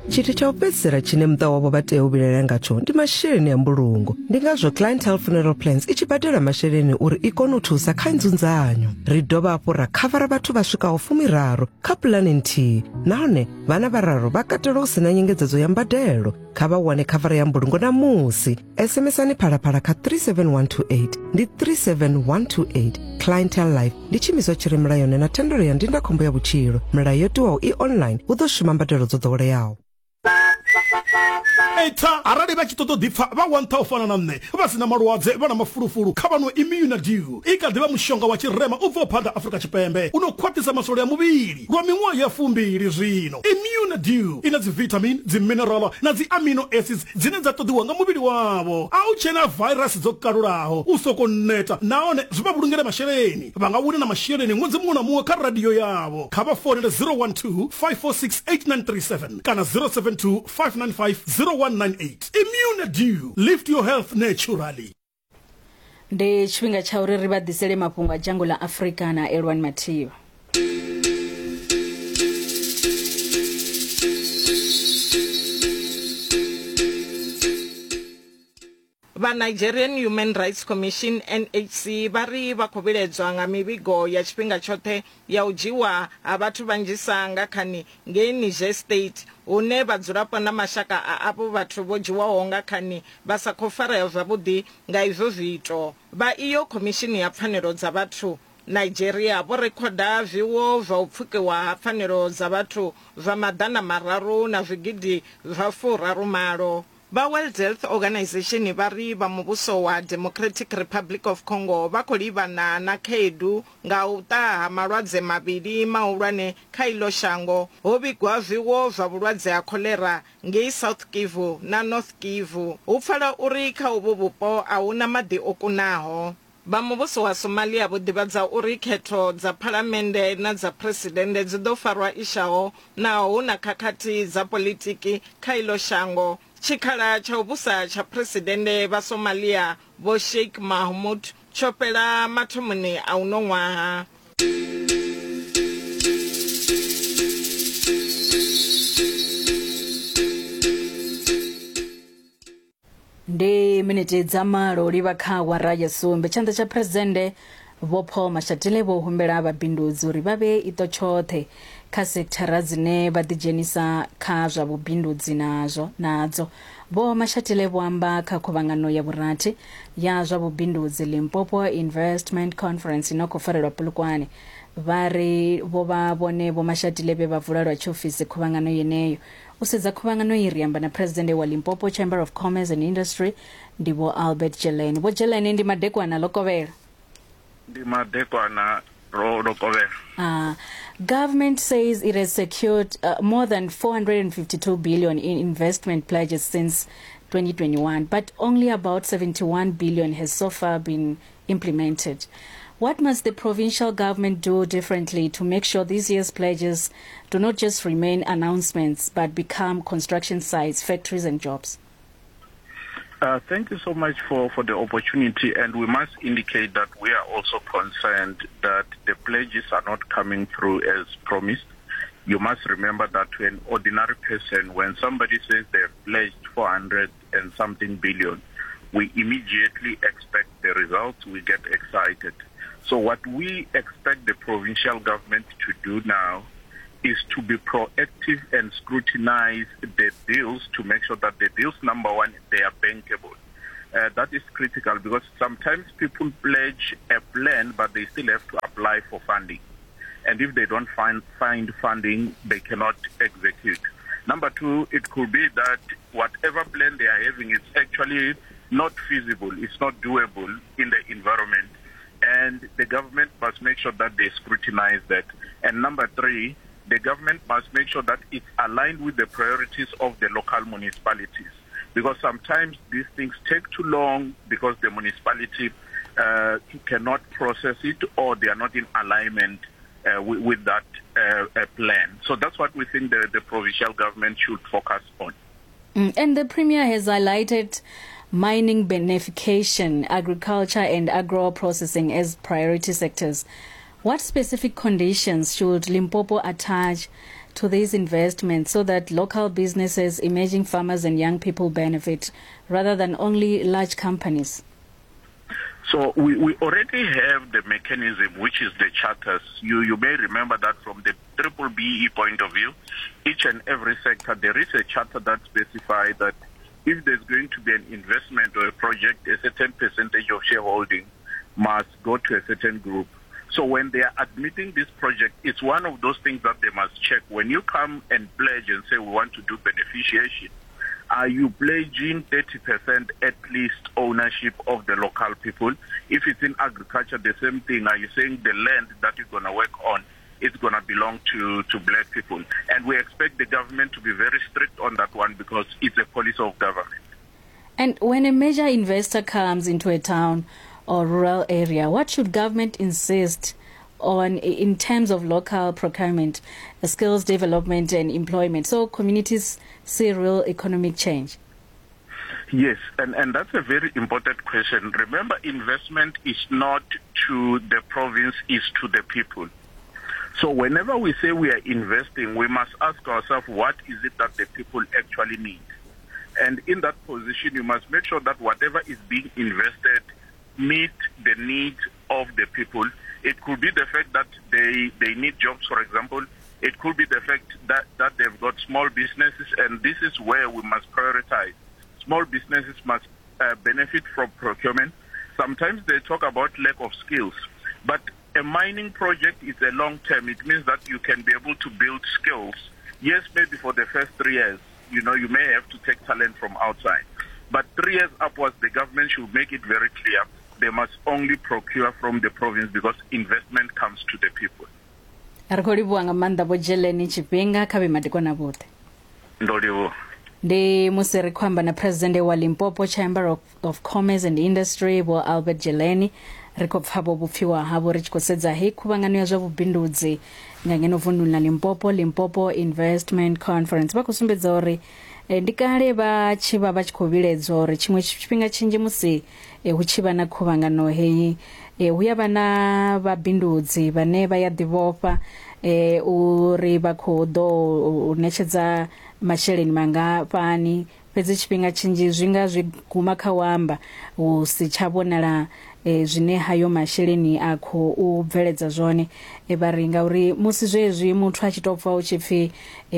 Chiti cha upesera chine mta wabo bate ubilela ngacho ndi masheleni ya mbulungo. Ndi ngazwo Clientele Funeral Plans ichibadela masheleni uri ikono uthusa kha nzunza anyu. Ri dovha hafhu ra khavara bathu vha swikaho 13 kha pulani nthihi. Nahone vhana vhararu vha katela u sina nyengedzedzo ya mbadelo. Kha vha wane khavara ya mbulungo namusi. SMS-ani phalaphala kha 37128 ndi 37128. Clientele Life ndi tshimiswa tshi re mulayoni na thendelo ya ndindakhombo ya vhutshilo. Mulayo yo tiwaho i online hu ḓo shuma mbadelo dzo ḓoweleaho. Eta arali vha tshi ṱoḓa ḓipfa vha wantha u fana na nṋe vha sina malwadze vha na mafulufulu kha vhanwe Immunadew i kha ḓivha mushonga wa tshirema u bvaho phanḓa Afrika Tshipembe uno khwaṱhisa masole ya muvhili lwa miṅwaha ya 2 zwino. Immunadew ina dzi vitamin, dzi mineral na dzi amino acids dzine dza ṱoḓiwa nga muvhili wavho. A u tshena virus dzo kalulaho u soko neta nahone zwi vha vhulungela masheleni. Vha nga wina na masheleni ṅwedzi muṅwe na muṅwe kha radio yavho. Kha vha fonele 012 546 8937 kana 072 595 0198. Immunadew, lift your health naturally. Ndi tshifhinga tsha uri ri vha ḓisele mafhungo a dzhango ḽa Afrika na Elwan Mathiwa. Va Nigerian Human Rights Commission NHC vari va khoviledzwa nga mivhigo ya tshifhinga tshoṱhe ya u dzhiwa ha vhathu vhanzhisa nga khani ngei Niger State hune vhadzulapo na mashaka a avho vhathu vho dzhiwaho nga khani vha sa khou farea zwavhuḓi nga izwo zwiito. Vha iyo khomishini ya pfanelo dza vhathu Nigeria vho rekhoda zwiwo zwa u pfukiwa ha pfanelo dza vhathu zwa maḓana mararu na zwigidi zwa 4 Ba World Health Organization vari va muvhuso wa Democratic Republic of Congo va khou livhana na khaedu nga u ṱaha malwadze mavhili mahulwane kha iḽo shango. Ho vhigwa zwiwo zwa vhulwadze ha cholera ngei South Kivu na North Kivu. Hu pfala uri kha uvho vhupo a huna maḓi o kunaho. Ba muvhuso wa Somalia vho ḓivhadza uri khetho dza phalamennde na dza presidennde dzi ḓo farwa ishaho naho hu na khakhathi dza politiki kha iḽo shango. Chikhala cha ubusa cha presidende va Somalia vo Sheikh Mahmoud chopela mathomoni a uno ṅwaha. Ndi minute dza malo livha kha wara ya sumbe. Tshanḓa tsha presidende Vho Paul Mashatile vho humbela vhabindudzi uri vha vhe ito tshoṱhe kha sekthara dzine vha ḓidzhenisa kha zwa vhubindudzi nadzo. Vho Mashatile vho amba kha khuvhangano ya vhurathi ya zwa vhubindudzi Limpopo Investment Conference ino khou farelwa Polokwane. Vari vho vha vhone Vho Mashatile vhe vha vula lwa tshiofisi khuvhangano yeneyo. U sedza khuvhangano i ri amba na president wa Limpopo Chamber of Commerce and Industry ndi Vho Albert Jelene. Vho Jelene ndi madekwana lokovela. Government says it has secured more than 452 billion in investment pledges since 2021, but only about 71 billion has so far been implemented. What must the provincial government do differently to make sure this year's pledges do not just remain announcements but become construction sites, factories and jobs? Thank you so much for the opportunity, and we must indicate that we are also concerned that the pledges are not coming through as promised. You must remember that to an ordinary person, when somebody says they've pledged 400 and something billion, we immediately expect the results, we get excited. So what we expect the provincial government to do now is to be proactive and scrutinize the deals to make sure that the deals, number one, they are bankable. That is critical because sometimes people pledge a plan, but they still have to apply for funding. And if they don't find funding, they cannot execute. Number two, it could be that whatever plan they are having is actually not feasible, it's not doable in the environment. And the government must make sure that they scrutinize that. And number three, the government must make sure that it's aligned with the priorities of the local municipalities. Because sometimes these things take too long because the municipality cannot process it or they are not in alignment with that plan. So that's what we think the provincial government should focus on. And the Premier has highlighted mining beneficiation, agriculture and agro-processing as priority sectors. What specific conditions should Limpopo attach to these investments so that local businesses, emerging farmers and young people benefit rather than only large companies? So we already have the mechanism, which is the charters. You may remember that from the BBBE point of view, each and every sector, there is a charter that specifies that if there's going to be an investment or a project, a certain percentage of shareholding must go to a certain group. So when they are admitting this project, it's one of those things that they must check. When you come and pledge and say we want to do beneficiation, are you pledging 30% at least ownership of the local people? If it's in agriculture, the same thing. Are you saying the land that you're going to work on is going to belong to black people? And we expect the government to be very strict on that one because it's a policy of government. And when a major investor comes into a town or rural area, what should government insist on in terms of local procurement, skills development and employment, so communities see real economic change? Yes, and that's a very important question. Remember, investment is not to the province, it's to the people. So whenever we say we are investing, we must ask ourselves, what is it that the people actually need? And in that position, you must make sure that whatever is being invested meet the needs of the people. It could be the fact that they need jobs, for example. It could be the fact that they've got small businesses, and this is where we must prioritize. Small businesses must benefit from procurement. Sometimes they talk about lack of skills, but a mining project is a long term. It means that you can be able to build skills. Yes, maybe for the first 3 years, you may have to take talent from outside. But 3 years upwards, the government should make it very clear they must only procure from the province because investment comes to the people. Arikolibuanga manda bojeleni chipinga kabe matikona bote. Ndoliwo. Ndi musiri kwamba na president wa Limpopo Chamber of Commerce and Industry bo Albert Jeleni rikopfabo bupfiwa habo richikosedza hekuvangano ya zwa vubindudzi ngangeno vunula Limpopo Investment Conference bakusumbedza uri ndikale vachiva vachikoviledza uri chimwe chipinga chinji musi huchiva na khuvangano heyi huyava na vabindudzi vane vaya divopa uri vakhodo unetshedza masheleni mangafani fhedzi tshifhinga tshinzhi zwi nga zwi guma kha u amba u si tsha vhonala zwine hayo masheleni a khou bveledza zwone vha ri ngauri musi zwezwi muthu a tshi tou pfa u tshi pfi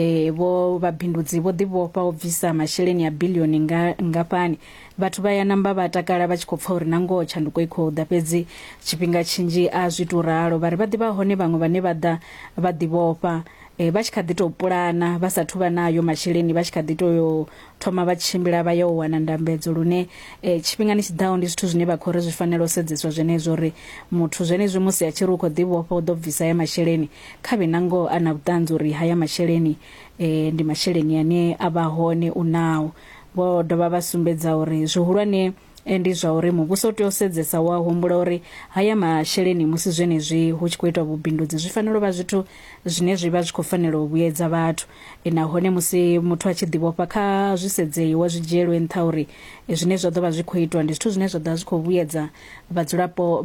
vho vhabindudzi vho ḓivhofha u bvisa masheleni ya biḽioni ngafhani vhathu vha ya namba vha takala vha tshi khou pfa uri na ngoho tshanduko i khou ḓa fhedzi tshifhinga tshinzhi a zwi tou ralo vha ri vha ḓivha hone vhaṅwe vhane vha ḓa vha ḓivhofha vha tshi kha ḓi tou pulana vha sathu vha nayo masheleni vha tshi kha ḓi tou thoma vha tshimbila vha yo wana ndambedzo lune tshifhingani tshiḓaho ndi zwithu zwine vha khou ri zwi fanela u sedzeswa zwenezwo uri muthu zwenezwi musi a tshi ri u khou ḓivhofha u ḓo bvisa ya masheleni kha vhe na ngoho a na vhuṱanzi uri haya masheleni ndi masheleni ane a vha hone u nawo vho dovha vha sumbedza uri zwihulwane ndi zwa uri muvhuso u tea u sedzesa wa humbula uri haya masheleni musi zwenezwi hu tshi khou itwa vhubindudzi zwi fanela u vha zwithu zwine zwi vha zwi khou fanela u vhuyedza vhathu nahone musi muthu a tshi ḓivhofha kha zwi sedzeiwa zwi dzhielwe nṱha uri zwine zwa ḓo vha zwi khou itwa ndi zwithu zwine zwa ḓo vha zwi khou vhuyedza vhadzulapo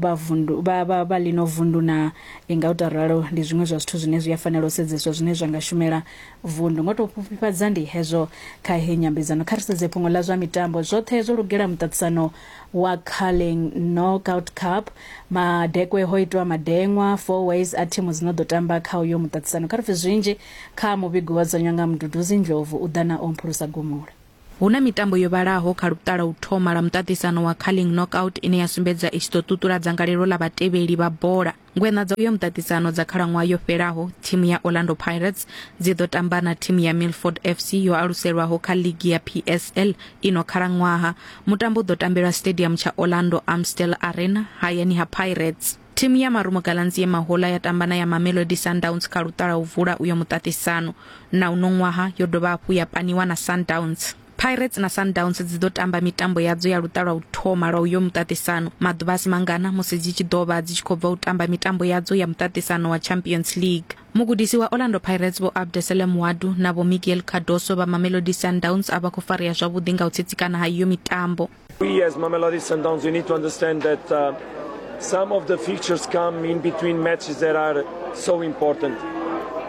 vha lino vundu na nga u tou ralo ndi zwiṅwe zwa zwithu zwine zwi a fanela u sedzeswa zwine zwa nga shumela vundu ngo tou pfufhifhadza ndi hezwo kha heyi nyambedzano kha ri sedze fhungo ḽa zwa mitambo zwoṱhe zwo lugela muṱaṱisano wa Carling Knockout Cup madekwe ho itwa madenwa 4 ways a thimu dzino ḓo tamba kha uyo muṱaṱisano kha ri pfe zwinzhi kha muvhigo wa dzanywa nga Mduduzi Ndlovu u ḓa na omphulusa gumula. Huna mitambo yo vhalaho kha luṱala u thoma la muṱaṱisano wa Carling Knockout ine ya sumbedza i tshi ḓo ṱuṱula dzangalelo ḽa vhatevheli vha bola. Ngwena dza uyo muṱaṱisano dza khalaṅwaha yo fhelaho thimu ya Orlando Pirates dzi ḓo tamba na thimu ya Milford FC yo aluselwaho kha ligi ya PSL ino khalaṅwaha. Mutambo u ḓo tambelwa stadium tsha Orlando Amstel Arena hayani ha Pirates. Timu ya Marumo Gallants ya Mahola ya tambana ya Mamelodi Sundowns kha luṱala u vula uyo muṱaṱisano na uno ṅwaha yo dovha hafhu ya paniwa na Sundowns. Pirates na Sundowns dzi ḓo tamba mitambo yadzo ya luṱala u thoma lwa uyo muṱaṱisano maḓuvha asi mangana musi dzi tshi ḓovha dzi tshi khou bva u tamba mitambo yadzo ya muṱaṱisano wa Champions League. Mugudisi wa Orlando Pirates vho Abdesalam Wadu na vho Miguel Cardoso vha Mamelodi Sundowns ava khou farea zwavhuḓi nga u tsitsikana ha iyo mitambo. We as Mamelodi Sundowns we need to understand that some of the fixtures come in between matches that are so important.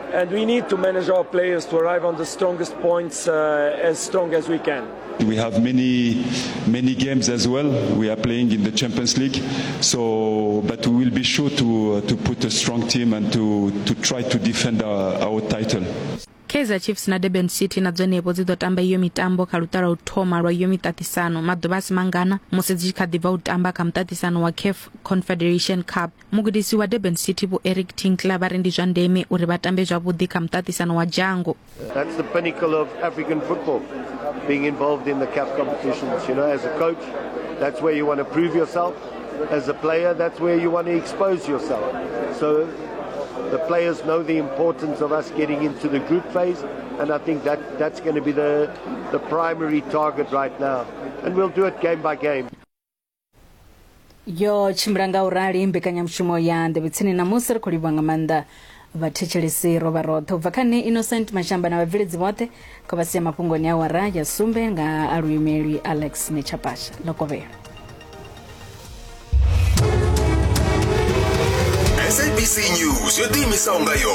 and we need to manage our players to arrive on the strongest points as strong as we can. We have many games as well. We are playing in the Champions League, but we will be sure to put a strong team and to try to defend our title. Kaizer Chiefs na Durban City na dzonepo dzidotamba iyo mitambo kalutala uthoma lwa iyo mitatisano madoba simangana musi dzikhadiva utamba ka mtatisano wa CAF Confederation Cup. Mugudisi wa Durban City bu Eric Tinkler ba rendi zwa ndeme uri batambe zwavhuḓi ka mtatisano wa Jango. That's the pinnacle of African football, being involved in the CAF competitions. You know, as a coach, that's where you want to prove yourself. As a player, that's where you want to expose yourself. So the players know the importance of us getting into the group phase, and I think that's going to be the primary target right now, and we'll do it game by game. Yo chimranga urali mbekanyamushumo ya ndebitsini na musir kulibwanga manda vathechelesi robarotho vakane Innocent Mashamba na vaviledzi vote kwa vasia mapungoni ya wara ya sumbe nga aluimeli Alex Nechapasha lokovera. SABC News, yo timisa ungayo.